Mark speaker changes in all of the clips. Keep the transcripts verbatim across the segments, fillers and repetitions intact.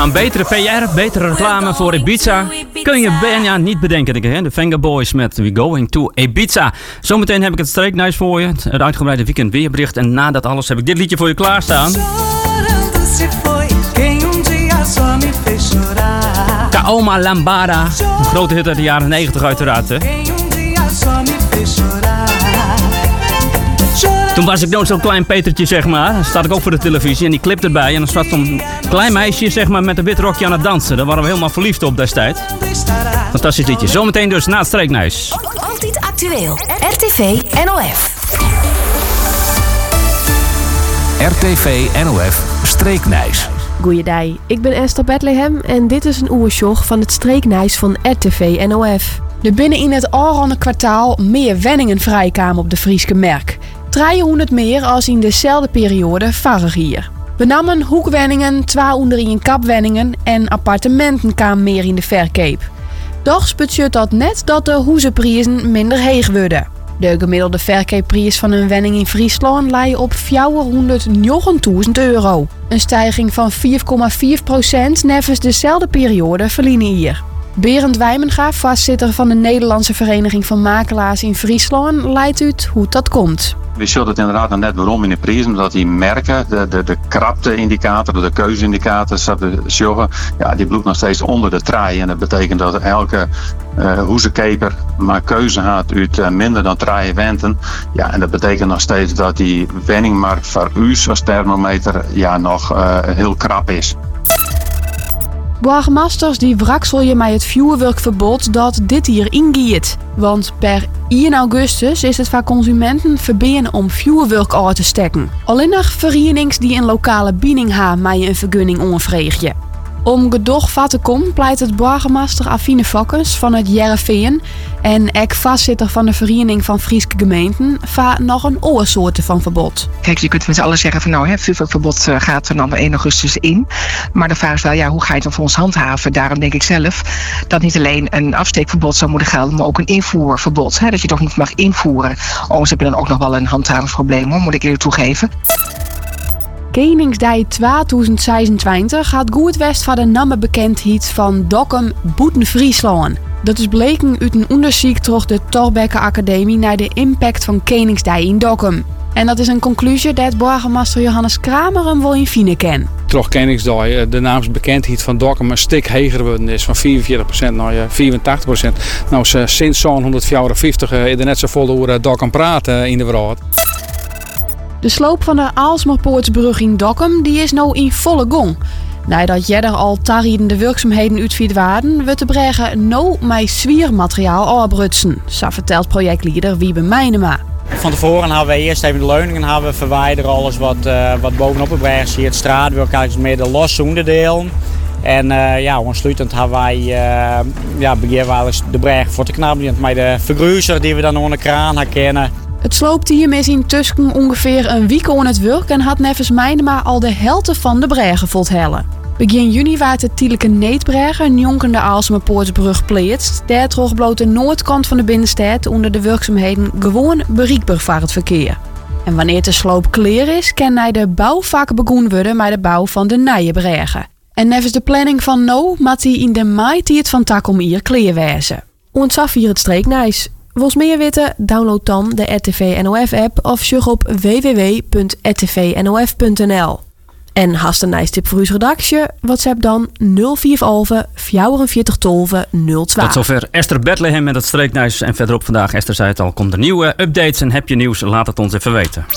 Speaker 1: een betere P R, betere reclame voor Ibiza kun je bijna niet bedenken, denk ik, hè? De Venga Boys met We Going to Ibiza. Zometeen heb ik het streeknieuws voor je, het uitgebreide weekend weerbericht. En na dat alles heb ik dit liedje voor je klaarstaan. Kaoma Lambada, een grote hit uit de jaren negentig uiteraard, hè? Toen was ik nog zo'n klein Petertje, zeg maar. Dan staat ik ook voor de televisie en die clip erbij. En dan staat zo'n klein meisje, zeg maar, met een wit rokje aan het dansen. Daar waren we helemaal verliefd op destijds. Fantastisch liedje. Zometeen dus na het streeknieuws.
Speaker 2: Altijd actueel. R T V N O F.
Speaker 3: R T V N O F streeknieuws.
Speaker 4: Goeiedag, ik ben Esther Bethlehem en dit is een oersjog van het streeknieuws van R T V N O F. Er binnen in het Oranje kwartaal meer wenningen vrijkamen op de Frieske merk. driehonderd meer als in dezelfde periode vorig jaar. We namen hoekwenningen, tweehonderd kapwenningen en appartementen kwamen meer in de verkoop. Doch betekent dat net dat de huizenprijzen minder hoog worden. De gemiddelde verkoopprijs van een wenning in Friesland ligt op vierhonderdnegentigduizend euro. Een stijging van vier komma vier procent nevens dezelfde periode verliezen hier. Berend Wijmenga, voorzitter van de Nederlandse Vereniging van Makelaars in Friesland, leidt uit hoe dat komt.
Speaker 5: We zullen het inderdaad net waarom in de prijzen, omdat die merken, de, de, de krapte-indicator, de keuze-indicator, ja, die bloedt nog steeds onder de traai. En dat betekent dat elke uh, hoezenkeper maar keuze had uit uh, minder dan drie wenten. Ja, en dat betekent nog steeds dat die wenningmarkt voor u als thermometer ja, nog uh, heel krap is.
Speaker 4: Burgemeesters die wraksel je met het vuurwerkverbod dat dit hier ingiet. Want per één augustus is het voor consumenten verboden om vuurwerk aan te steken. Alleen nog verenigings die een lokale bediening hebben met een vergunning onvreeg je. Om gedoog vat te komen pleit het burgemeester Affine Fokkens van het Jereveen en ek vastzitter van de Vereniging van Frieske Gemeenten voor nog een oorsoorten van verbod.
Speaker 6: Kijk, je kunt met z'n allen zeggen van nou, het vuurwerkverbod gaat er dan bij één augustus in. Maar de vraag is wel, ja, hoe ga je het dan voor ons handhaven? Daarom denk ik zelf dat niet alleen een afsteekverbod zou moeten gelden, maar ook een invoerverbod. Hè, dat je toch niet mag invoeren. Overigens heb je dan ook nog wel een handhavingsprobleem, hoor, moet ik eerlijk toegeven.
Speaker 4: Koningsdag tweeduizend zesentwintig gaat goed west van de namen bekendheid van Dokkum boeten Friesland. Dat is bleken uit een onderzoek door de Thorbecke Academie naar de impact van Koningsdag in Dokkum. En dat is een conclusie dat burgemeester Johannes Kramer hem wel in fine ken.
Speaker 7: Toch Koningsdag de naamsbekendheid van Dokkum een stuk hoger geworden is, van vierenveertig procent naar vierentachtig procent. Nou, sinds zeventienhonderdvijftig is er net zo vol over Dokkum praten in de wereld.
Speaker 4: De sloop van de Aalsmerpoortsbrug in Dokkum die is nou in volle gang. Nadat jeder al tarriedende werkzaamheden uitviet waren, wordt de bregen nou met zwiermateriaal afbrutsen. Zo vertelt projectleider Wiebe Meinema.
Speaker 8: Van tevoren hebben we eerst even de leuningen hebben we verwijderd, alles wat, uh, wat bovenop de breg zie. Het straatwerk is meer de losse onderdelen. En uh, ja, ontsluitend hebben wij uh, ja, beginnen de breg voor te knappen met de vergruiser die we dan onder de kraan herkennen.
Speaker 4: Het sloopteam is intussen ongeveer een week aan het werk en had nevens Meinema al de helft van de bregen volthellen. Begin juni waart het tielijke Neetbregen een jonkende Aalsmerpoortsbrug pleetst. Daar trog bloot de noordkant van de binnenstad onder de werkzaamheden gewoon bereikbaar voor het verkeer. En wanneer de sloop klaar is, kan hij de bouw vaak begonnen worden met de bouw van de nieuwe bregen. En nevens de planning van nou, moet hij in de mei het van Takom hier klaar wezen. Ontzaf hier het streeknieuws. Wils meer weten? Download dan de R T V N O F app of surg op w w w punt r t v n o f punt n l. En hast een nice tip voor uw redactie? WhatsApp dan nul vier elf vierenveertig twaalf nul twee.
Speaker 1: Tot zover Esther Bethlehem met het streeknieuws. En verderop vandaag, Esther zei het al, komt er nieuwe updates. En heb je nieuws, laat het ons even weten.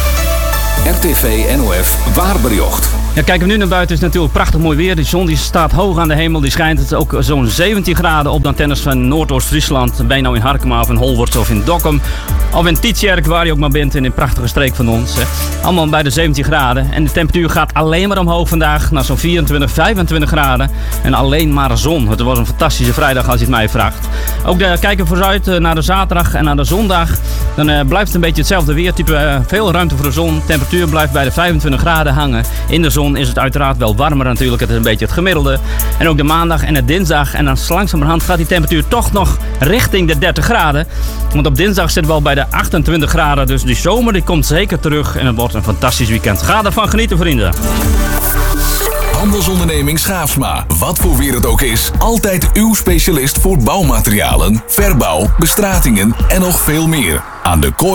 Speaker 3: R T V N O F waarbericht.
Speaker 1: Ja, kijken we nu naar buiten, is natuurlijk prachtig mooi weer. De zon die staat hoog aan de hemel, die schijnt het ook zo'n zeventien graden op de antennes van Noordoost-Friesland. Ben je nou in Harkema of in Holwert of in Dokkum of in Tietjerk, waar je ook maar bent in een prachtige streek van ons. Hè. Allemaal bij de zeventien graden. En de temperatuur gaat alleen maar omhoog vandaag naar zo'n vierentwintig, vijfentwintig graden. En alleen maar zon. Het was een fantastische vrijdag als je het mij vraagt. Ook de, kijken we vooruit naar de zaterdag en naar de zondag. Dan uh, blijft het een beetje hetzelfde weertype. Uh, veel ruimte voor de zon. De temperatuur blijft bij de vijfentwintig graden hangen. In de zon is het uiteraard wel warmer natuurlijk. Het is een beetje het gemiddelde. En ook de maandag en de dinsdag. En dan langzamerhand gaat die temperatuur toch nog richting de dertig graden. Want op dinsdag zitten we al bij de achtentwintig graden. Dus die zomer die komt zeker terug. En het wordt een fantastisch weekend. Ga ervan genieten, vrienden.
Speaker 9: Handelsonderneming Schaafsma. Wat voor weer het ook is, altijd uw specialist voor bouwmaterialen, verbouw, bestratingen en nog veel meer. Aan de kooi